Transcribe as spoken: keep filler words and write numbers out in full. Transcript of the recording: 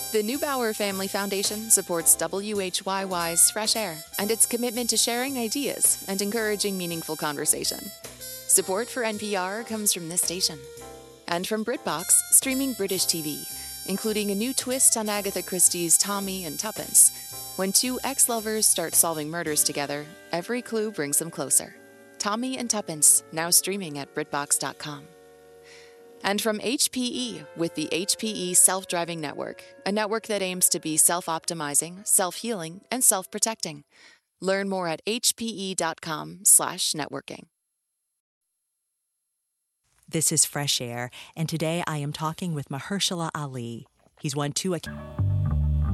The Neubauer Family Foundation supports W H Y Y's Fresh Air and its commitment to sharing ideas and encouraging meaningful conversation. Support for N P R comes from this station and from BritBox, streaming British T V, including a new twist on Agatha Christie's Tommy and Tuppence. When two ex-lovers start solving murders together, every clue brings them closer. Tommy and Tuppence, now streaming at BritBox dot com. And from H P E with the H P E Self-Driving Network, a network that aims to be self-optimizing, self-healing, and self-protecting. Learn more at H P E dot com slash networking. This is Fresh Air, and today I am talking with Mahershala Ali. He's won two... Ac-